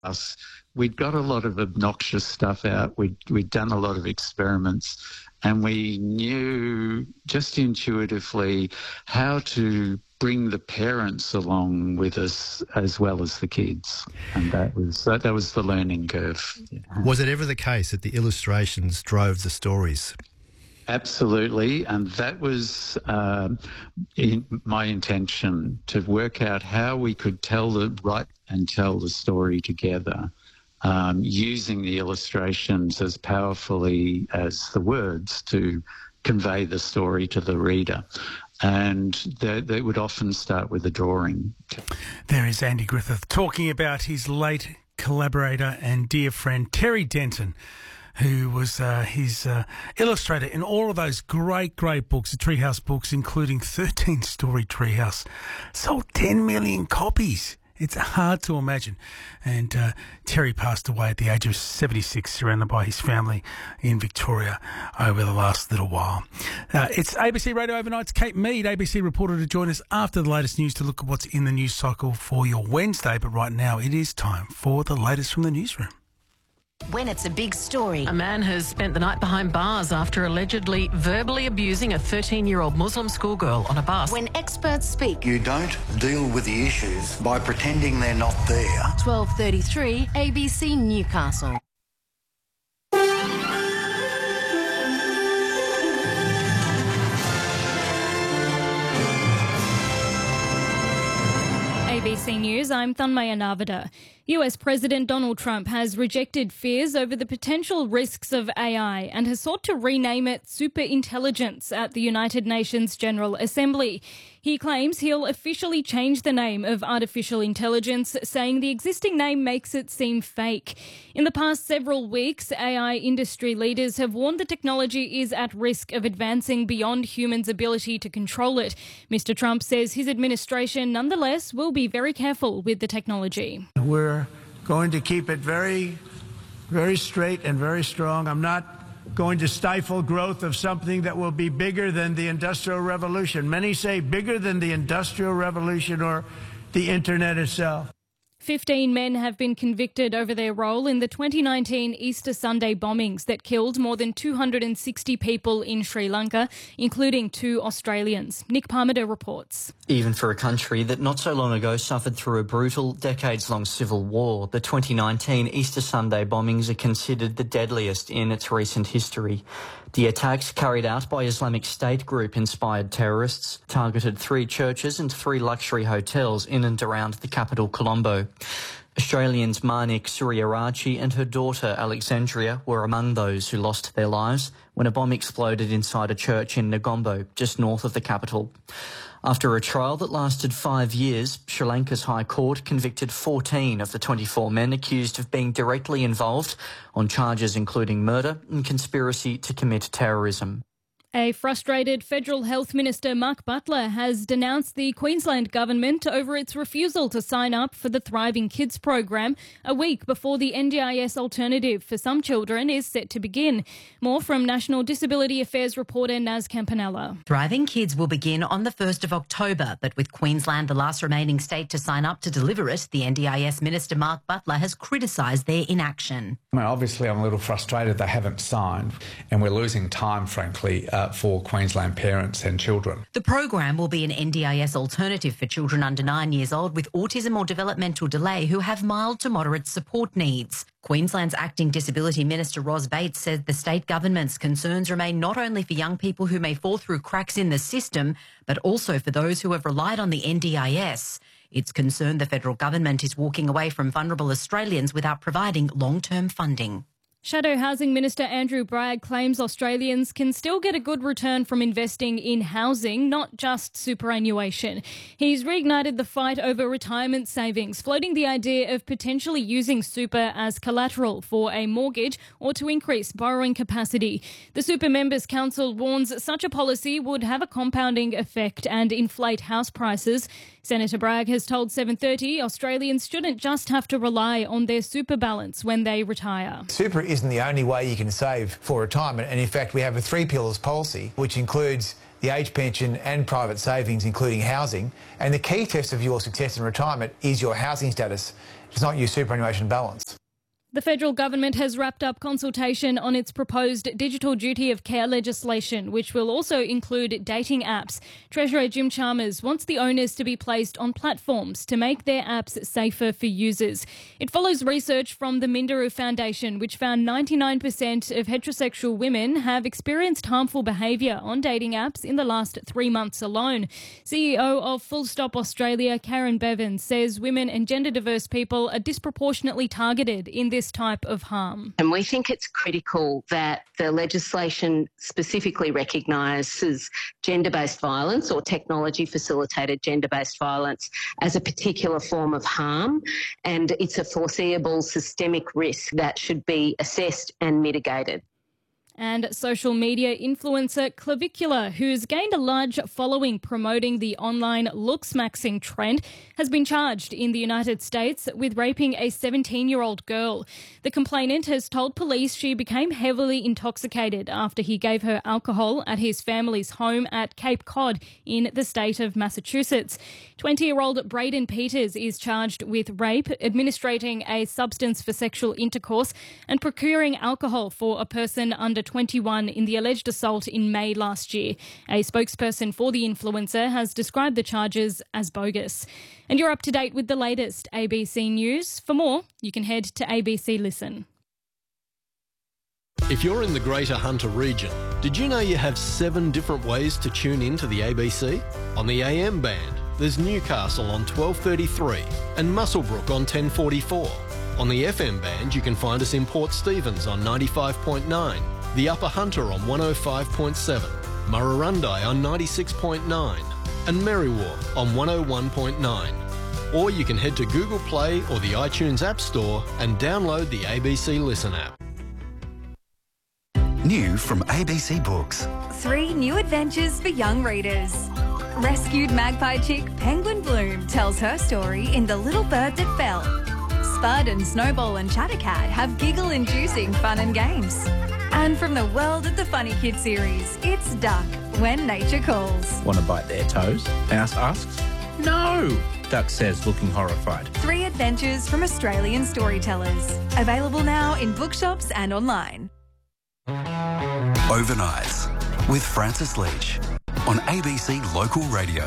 us. We'd got a lot of obnoxious stuff out. We'd done a lot of experiments, and we knew just intuitively how to bring the parents along with us as well as the kids, and that was the learning curve. Was it ever the case that the illustrations drove the stories? Absolutely, and that was my intention, to work out how we could tell the story together, using the illustrations as powerfully as the words to convey the story to the reader. And they would often start with a drawing. There is Andy Griffith talking about his late collaborator and dear friend Terry Denton, who was his illustrator in all of those great books, the Treehouse books, including 13-Story Treehouse. Sold 10 million copies. It's hard to imagine. And Terry passed away at the age of 76, surrounded by his family in Victoria over the last little while. It's ABC Radio Overnight's Kate Mead, ABC reporter, to join us after the latest news to look at what's in the news cycle for your Wednesday. But right now, it is time for the latest from the newsroom. When it's a big story. A man has spent the night behind bars after allegedly verbally abusing a 13-year-old Muslim schoolgirl on a bus. When experts speak. You don't deal with the issues by pretending they're not there. 12:33 ABC Newcastle. ABC News, I'm Thanmaya Navada. US President Donald Trump has rejected fears over the potential risks of AI and has sought to rename it superintelligence at the United Nations General Assembly. He claims he'll officially change the name of artificial intelligence, saying the existing name makes it seem fake. In the past several weeks, AI industry leaders have warned the technology is at risk of advancing beyond humans' ability to control it. Mr. Trump says his administration nonetheless will be very careful with the technology. We're going to keep it very, very straight and very strong. I'm not going to stifle growth of something that will be bigger than the Industrial Revolution. Many say bigger than the Industrial Revolution or the Internet itself. 15 men have been convicted over their role in the 2019 Easter Sunday bombings that killed more than 260 people in Sri Lanka, including 2 Australians. Nick Parmenter reports. Even for a country that not so long ago suffered through a brutal, decades-long civil war, the 2019 Easter Sunday bombings are considered the deadliest in its recent history. The attacks, carried out by Islamic State group-inspired terrorists, targeted 3 churches and 3 luxury hotels in and around the capital, Colombo. Australians Manik Suryarachi and her daughter Alexandria were among those who lost their lives when a bomb exploded inside a church in Negombo, just north of the capital. After a trial that lasted 5 years, Sri Lanka's High Court convicted 14 of the 24 men accused of being directly involved on charges including murder and conspiracy to commit terrorism. A frustrated Federal Health Minister Mark Butler has denounced the Queensland government over its refusal to sign up for the Thriving Kids program a week before the NDIS alternative for some children is set to begin. More from National Disability Affairs reporter Naz Campanella. Thriving Kids will begin on the 1st of October, but with Queensland the last remaining state to sign up to deliver it, the NDIS Minister Mark Butler has criticised their inaction. Obviously, I'm a little frustrated they haven't signed, and we're losing time, frankly, for Queensland parents and children. The program will be an NDIS alternative for children under 9 years old with autism or developmental delay who have mild to moderate support needs. Queensland's Acting Disability Minister Ros Bates said the state government's concerns remain not only for young people who may fall through cracks in the system, but also for those who have relied on the NDIS. It's concerned the federal government is walking away from vulnerable Australians without providing long-term funding. Shadow Housing Minister Andrew Bragg claims Australians can still get a good return from investing in housing, not just superannuation. He's reignited the fight over retirement savings, floating the idea of potentially using super as collateral for a mortgage or to increase borrowing capacity. The Super Members Council warns such a policy would have a compounding effect and inflate house prices. Senator Bragg has told 7:30 Australians shouldn't just have to rely on their super balance when they retire. Super isn't the only way you can save for retirement, and in fact we have a 3 pillars policy which includes the age pension and private savings, including housing, and the key test of your success in retirement is your housing status. does not use superannuation balance. The federal government has wrapped up consultation on its proposed digital duty of care legislation, which will also include dating apps. Treasurer Jim Chalmers wants the onus to be placed on platforms to make their apps safer for users. It follows research from the Minderoo Foundation, which found 99% of heterosexual women have experienced harmful behaviour on dating apps in the last 3 months alone. CEO of Full Stop Australia, Karen Bevan, says women and gender diverse people are disproportionately targeted in this type of harm. And we think it's critical that the legislation specifically recognises gender-based violence or technology-facilitated gender-based violence as a particular form of harm, and it's a foreseeable systemic risk that should be assessed and mitigated. And social media influencer Clavicula, who's gained a large following promoting the online looks-maxing trend, has been charged in the United States with raping a 17-year-old girl. The complainant has told police she became heavily intoxicated after he gave her alcohol at his family's home at Cape Cod in the state of Massachusetts. 20-year-old Braden Peters is charged with rape, administrating a substance for sexual intercourse, and procuring alcohol for a person under 21 in the alleged assault in May last year. A spokesperson for the influencer has described the charges as bogus. And you're up to date with the latest ABC News. For more, you can head to ABC Listen. If you're in the Greater Hunter region, did you know you have 7 different ways to tune in to the ABC? On the AM band, there's Newcastle on 1233 and Muswellbrook on 1044. On the FM band, you can find us in Port Stephens on 95.9, the Upper Hunter on 105.7, Murrurundi on 96.9 and Merriwa on 101.9. Or you can head to Google Play or the iTunes App Store and download the ABC Listen app. New from ABC Books. 3 new adventures for young readers. Rescued magpie chick Penguin Bloom tells her story in The Little Bird That Fell. Spud and Snowball and Chattercat have giggle-inducing fun and games. And from the world of the Funny Kid series, it's Duck, When Nature Calls. Want to bite their toes? Mouse asks. No, Duck says, looking horrified. 3 adventures from Australian storytellers. Available now in bookshops and online. Overnights with Francis Leach on ABC Local Radio.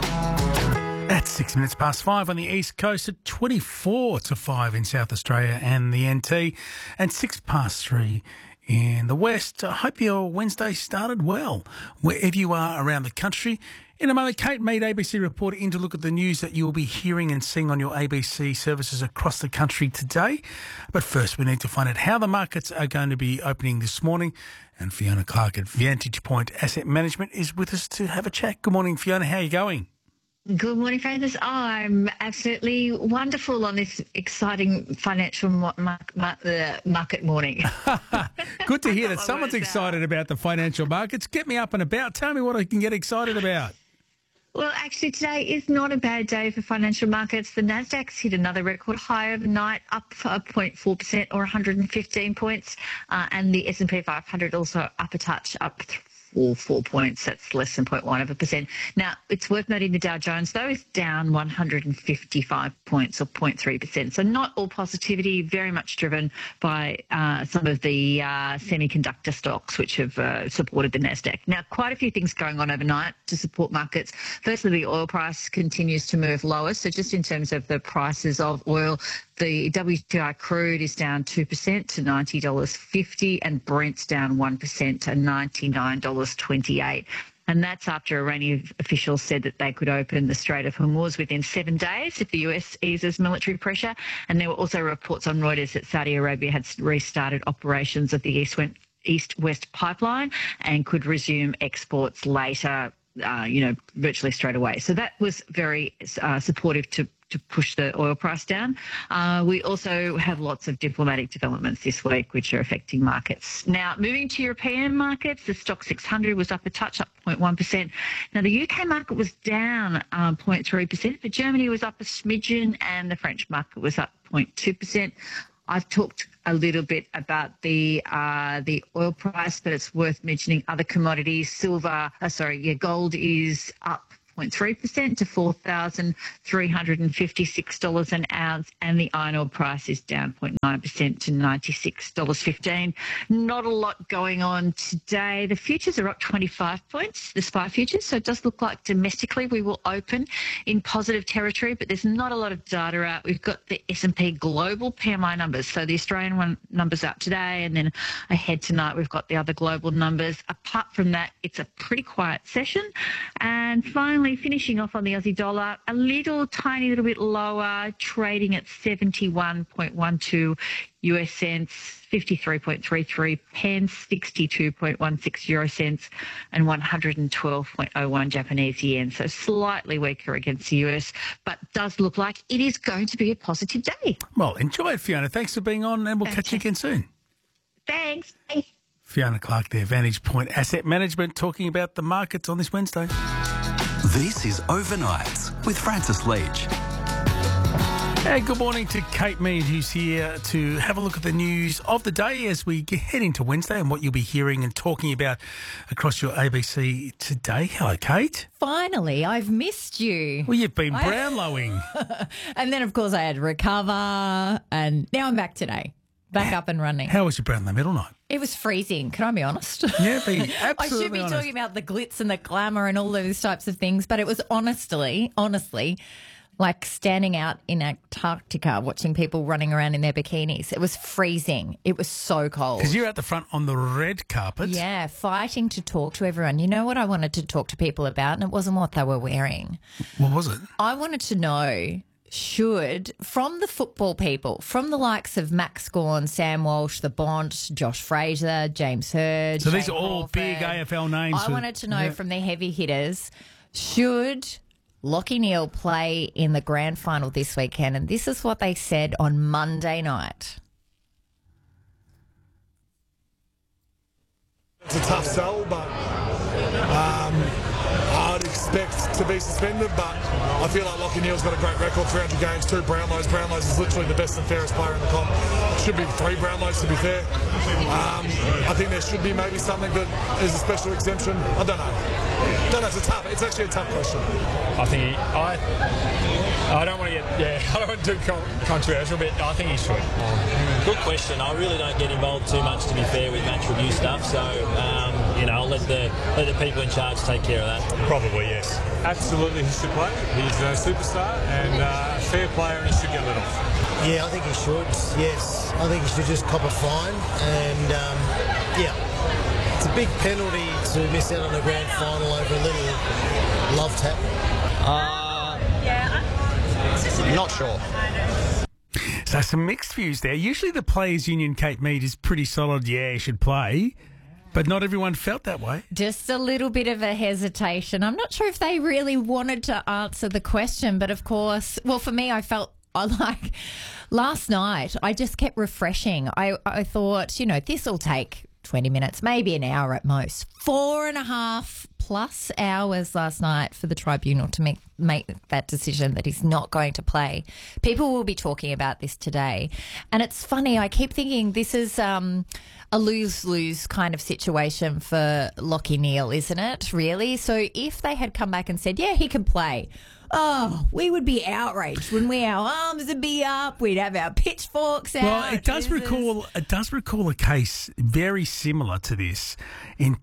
At 6 minutes past 5 on the East Coast, at 24 to 5 in South Australia and the NT, and 6 past 3 in the West. I hope your Wednesday started well, wherever you are around the country. In a moment, Kate Mead, ABC reporter, in to look at the news that you will be hearing and seeing on your ABC services across the country today. But first, we need to find out how the markets are going to be opening this morning. And Fiona Clark at Vantage Point Asset Management is with us to have a chat. Good morning, Fiona. How are you going? Good morning, Francis. I'm absolutely wonderful on this exciting financial market morning. Good to hear that someone's excited about the financial markets. Get me up and about. Tell me what I can get excited about. Well, actually, today is not a bad day for financial markets. The Nasdaq's hit another record high overnight, up 0.4% or 115 points, and the S&P 500 also up a touch, up 4 points. That's less than 0.1%. Now, it's worth noting the Dow Jones, though, is down 155 points or 0.3%. So not all positivity, very much driven by some of the semiconductor stocks which have supported the Nasdaq. Now, quite a few things going on overnight to support markets. Firstly, the oil price continues to move lower. So just in terms of the prices of oil, the WTI crude is down 2% to $90.50 and Brent's down 1% to $99.28. And that's after Iranian officials said that they could open the Strait of Hormuz within 7 days if the US eases military pressure. And there were also reports on Reuters that Saudi Arabia had restarted operations of the East-West pipeline and could resume exports later, virtually straight away. So that was very supportive to push the oil price down. We also have lots of diplomatic developments this week which are affecting markets. Now, moving to European markets, the Stock 600 was up a touch, up 0.1%. Now, the UK market was down 0.3%, but Germany was up a smidgen and the French market was up 0.2%. I've talked a little bit about the oil price, but it's worth mentioning other commodities. Gold is up 0.3% to $4,356 an ounce, and the iron ore price is down 0.9% to $96.15. Not a lot going on today. The futures are up 25 points, the SPI futures, so it does look like domestically we will open in positive territory, but there's not a lot of data out. We've got the S&P Global PMI numbers, so the Australian one numbers out today, and then ahead tonight we've got the other global numbers. Apart from that, it's a pretty quiet session. And finally, finishing off on the Aussie dollar, a tiny little bit lower, trading at 71.12 US cents, 53.33 pence, 62.16 euro cents, and 112.01 Japanese yen. So slightly weaker against the US, but does look like it is going to be a positive day. Well, enjoy it, Fiona. Thanks for being on, and we'll catch you again soon. Thanks. Bye. Fiona Clark there, Vantage Point Asset Management, talking about the markets on this Wednesday. This is Overnights with Francis Leach. Hey, good morning to Kate Mead, who's here to have a look at the news of the day as we head into Wednesday and what you'll be hearing and talking about across your ABC today. Hello, Kate. Finally, I've missed you. Well, you've been Brownlowing. And then, of course, I had to recover, and now I'm back today. Back up and running. How was your Brownlow Medal night? It was freezing. Can I be honest? Yeah, be absolutely I should be honest. talking about the glitz and the glamour and all those types of things, but it was honestly, like standing out in Antarctica watching people running around in their bikinis. It was freezing. It was so cold. Because you're at the front on the red carpet. Yeah, fighting to talk to everyone. You know what I wanted to talk to people about, and it wasn't what they were wearing. What was it? I wanted to know... from the football people, from the likes of Max Gawn, Sam Walsh, The Bont, Josh Fraser, James Hird. So these Shane are all Crawford. big AFL names. I wanted to know from the heavy hitters, should Lachie Neale play in the grand final this weekend? And this is what they said on Monday night. It's a tough sell, but I'd expect to be suspended, but I feel like Lachie Neale's got a great record, 300 games, 2 Brownlows. Brownlows is literally the best and fairest player in the comp. Should be 3 Brownlows, to be fair. I think there should be maybe something that is a special exemption. I don't know. It's actually a tough question. I think I don't want to get I don't want to do controversial, but I think he should. Good question. I really don't get involved too much, to be fair, with match review stuff. So I'll let the people in charge take care of that. Probably yes. Absolutely, he should play. He's a superstar and a fair player, and he should get let off. Yeah, I think he should. Yes, I think he should just cop a fine, and it's a big penalty to miss out on a grand final over a little love tap. Not sure. So some mixed views there. Usually the Players Union, Kate Mead, is pretty solid. Yeah, he should play. But not everyone felt that way. Just a little bit of a hesitation. I'm not sure if they really wanted to answer the question, but of course, well, for me, I felt like last night, I just kept refreshing. I thought, this will take 20 minutes, maybe an hour at most. 4.5 plus hours last night for the tribunal to make that decision that he's not going to play. People will be talking about this today. And it's funny, I keep thinking this is a lose-lose kind of situation for Lachie Neale, isn't it, really? So if they had come back and said, yeah, he can play, we would be outraged, wouldn't we? Our arms would be up. We'd have our pitchforks out. Well, it does recall a case very similar to this in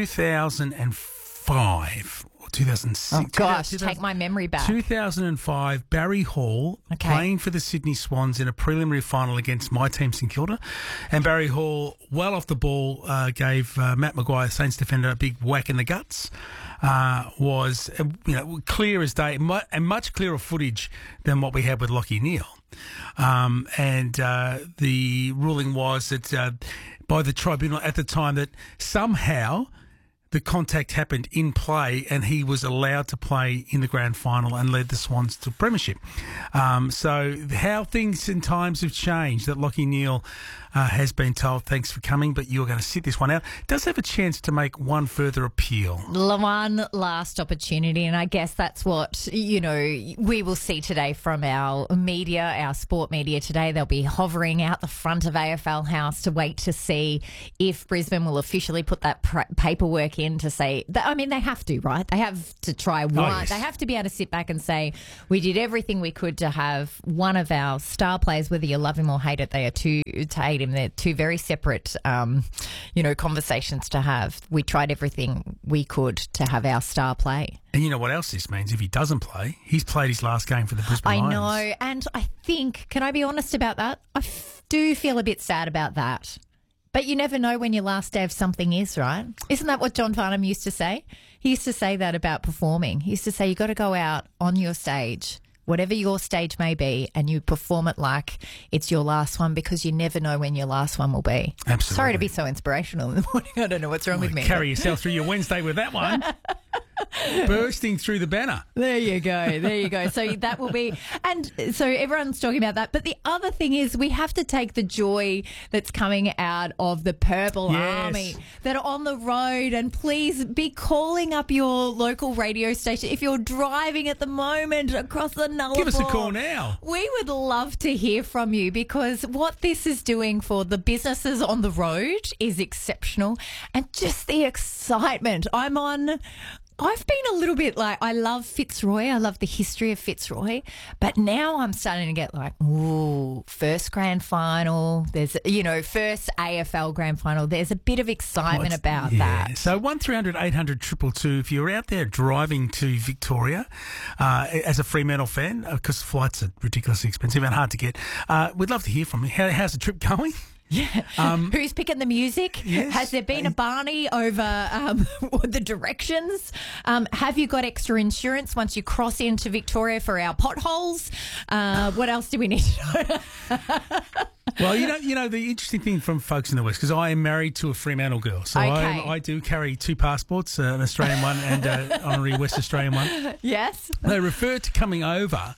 2005 or 2006. Oh gosh, take my memory back. 2005, Barry Hall playing for the Sydney Swans in a preliminary final against my team, St Kilda, and Barry Hall, well off the ball, gave Matt Maguire, Saints defender, a big whack in the guts. Was clear as day and much clearer footage than what we had with Lachie Neale. And the ruling was that by the tribunal at the time that somehow the contact happened in play and he was allowed to play in the grand final and led the Swans to premiership. So how things and times have changed, that Lachie Neale has been told, thanks for coming, but you're going to sit this one out. Does have a chance to make one further appeal. One last opportunity, and I guess that's what, we will see today from our media, our sport media today. They'll be hovering out the front of AFL House to wait to see if Brisbane will officially put that paperwork in to say that. I mean, they have to, right? They have to try one. yes. They have to be able to sit back and say, we did everything we could to have one of our star players, whether you love him or hate it, they are to hate him. They're two very separate, conversations to have. We tried everything we could to have our star play. And you know what else this means? If he doesn't play, he's played his last game for the Brisbane Lions. I know, and I think, can I be honest about that? I do feel a bit sad about that. But you never know when your last day of something is, right? Isn't that what John Farnham used to say? He used to say that about performing. He used to say you got to go out on your stage, whatever your stage may be, and you perform it like it's your last one because you never know when your last one will be. Absolutely. Sorry to be so inspirational in the morning. I don't know what's wrong with me. Carry yourself through your Wednesday with that one. Bursting through the banner. There you go. There you go. So that will be, and so everyone's talking about that. But the other thing is we have to take the joy that's coming out of the Purple Army that are on the road, and please be calling up your local radio station. If you're driving at the moment across the Nullarbor, give us a call now. We would love to hear from you, because what this is doing for the businesses on the road is exceptional, and just the excitement. I've been a little bit like, I love Fitzroy. I love the history of Fitzroy. But now I'm starting to get like, ooh, first grand final. There's, first AFL grand final. There's a bit of excitement about that. So 1300 800 222. If you're out there driving to Victoria as a Fremantle fan, because flights are ridiculously expensive and hard to get, we'd love to hear from you. How's the trip going? Yeah. Who's picking the music? Yes. Has there been a Barney over the directions? Have you got extra insurance once you cross into Victoria for our potholes? What else do we need to know? Well, you know the interesting thing from folks in the West, because I am married to a Fremantle girl, so I do carry two passports, an Australian one and an honorary West Australian one. Yes. They refer to coming over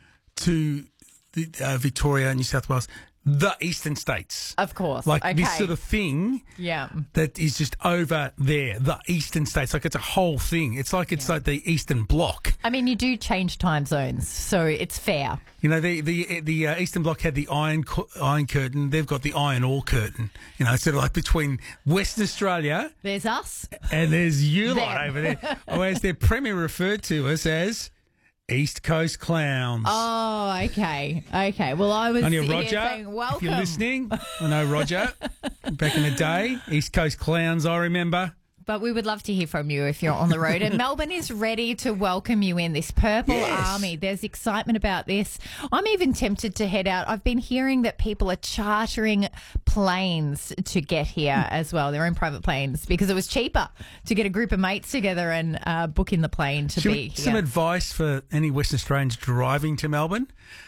to Victoria and New South Wales, the eastern states. Of course. Like this sort of thing that is just over there, the eastern states. Like it's a whole thing. It's like the Eastern Bloc. I mean, you do change time zones, so it's fair. You know, the Eastern Bloc had the iron curtain. They've got the iron ore curtain. You know, sort of like between Western Australia. There's us. And there's you lot over there. Or as their premier referred to us as East Coast Clowns. Oh, okay. Okay. Well, I was here Roger, saying, welcome. If you're listening, I know Roger. Back in the day, East Coast Clowns, I remember. But we would love to hear from you if you're on the road. And Melbourne is ready to welcome you in, this Purple Army. There's excitement about this. I'm even tempted to head out. I've been hearing that people are chartering planes to get here as well, their own private planes, because it was cheaper to get a group of mates together and book in the plane to be here. Some advice for any Western Australians driving to Melbourne.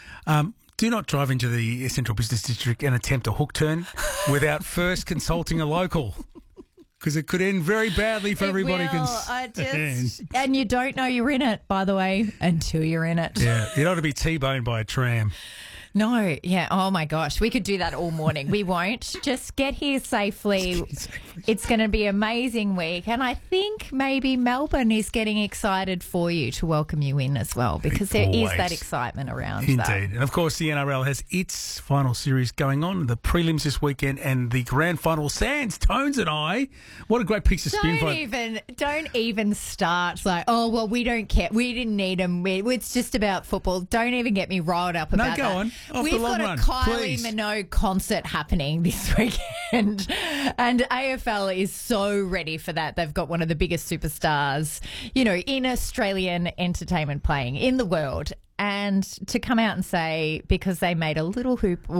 Do not drive into the Central Business District and attempt a hook turn without first consulting a local, because it could end very badly for everybody concerned. And you don't know you're in it, by the way, until you're in it. Yeah, you don't want to be T-boned by a tram. No, yeah. Oh, my gosh. We could do that all morning. We won't. Just get here safely. It's going to be an amazing week. And I think maybe Melbourne is getting excited for you to welcome you in as well, because there is that excitement around that. Indeed. And, of course, the NRL has its final series going on, the prelims this weekend and the grand final. Sands, Tones and I. What a great piece of spin. Don't even start like, oh, well, we don't care. We didn't need them. It's just about football. Don't even get me riled up about that. No, go on. We've got a Kylie Minogue concert happening this weekend, and AFL is so ready for that. They've got one of the biggest superstars, in Australian entertainment playing in the world. And to come out and say, because they made a little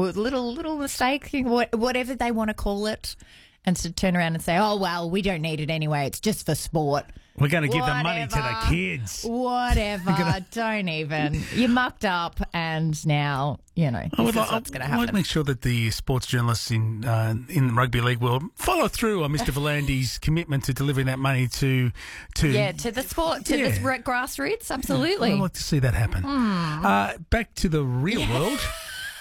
mistake, whatever they want to call it, and to turn around and say, oh, well, we don't need it anyway. It's just for sport. We're going to give the money to the kids. Whatever. Don't even. You mucked up, and now, this is what's going to happen. I'd like to make sure that the sports journalists in the rugby league world follow through on Mr. Volandi's commitment to delivering that money to the sport, to the grassroots. Absolutely. I'd like to see that happen. Back to the real world.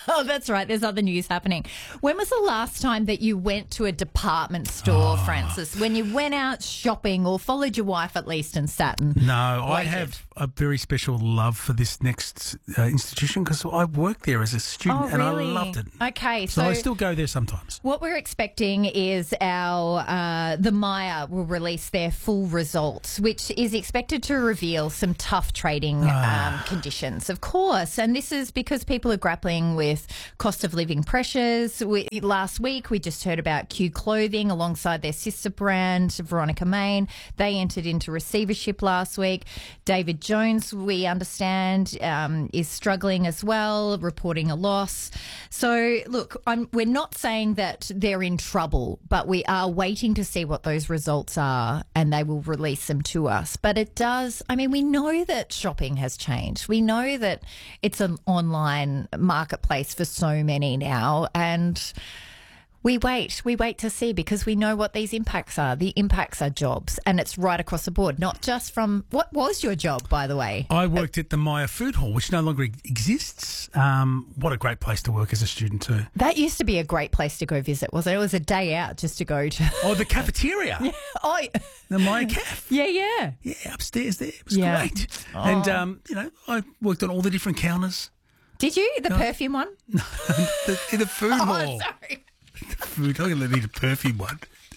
Oh, that's right. There's other news happening. When was the last time that you went to a department store, Francis? When you went out shopping or followed your wife at least and sat and No, I waited? have a very special love for this next institution because I worked there as a student and I loved it. Okay, So I still go there sometimes. what we're expecting is our the Myer will release their full results, which is expected to reveal some tough trading conditions, of course. And this is because people are grappling with cost of living pressures. Last week, we just heard about Q Clothing alongside their sister brand, Veronica Main. They entered into receivership last week. David Jones, we understand, is struggling as well, reporting a loss. So, look, we're not saying that they're in trouble, but we are waiting to see what those results are, and they will release them to us. But it does, I mean, we know that shopping has changed. We know that it's an online marketplace for so many now, and we wait to see, because we know what these impacts are. The impacts are jobs, and it's right across the board, not just from... What was your job, by the way? I worked at the Myer Food Hall, which no longer exists. What a great place to work as a student too. That used to be a great place to go visit, wasn't it? It was a day out just to go to... Oh, the cafeteria. Yeah. Oh, the Myer Cafe. Yeah. Yeah, upstairs there. It was Yeah. great. Oh. And, I worked on all the different counters. Did you? The perfume one? In the food hall. Sorry. Food. I'm going to need a perfume one.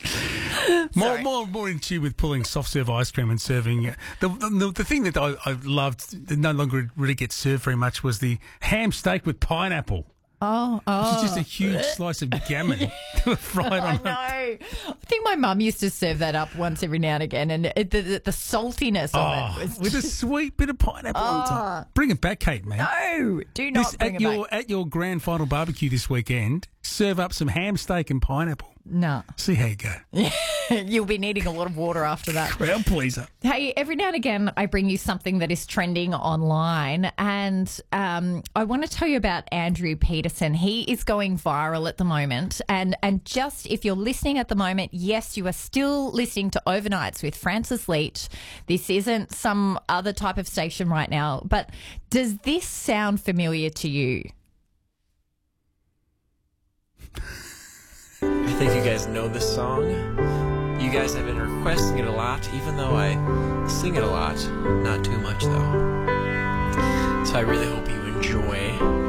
More in tune with pulling soft serve ice cream and serving. The thing that I loved that no longer really gets served very much was the ham steak with pineapple. Oh. Which is just a huge slice of gammon fried on. I know. I think my mum used to serve that up once every now and again, and the saltiness of it was with a sweet bit of pineapple on top. Bring it back, Kate, man. No, do not bring it back. At your grand final barbecue this weekend, serve up some ham steak and pineapple. No. See how you go. You'll be needing a lot of water after that. Crowd pleaser. Hey, every now and again, I bring you something that is trending online, and I want to tell you about Andrew Peterson. He is going viral at the moment, and just if you're listening at the moment, yes, you are still listening to Overnights with Francis Leach. This isn't some other type of station right now, but does this sound familiar to you? I think you guys know this song. You guys have been requesting it a lot, even though I sing it a lot. Not too much, though. So I really hope you enjoy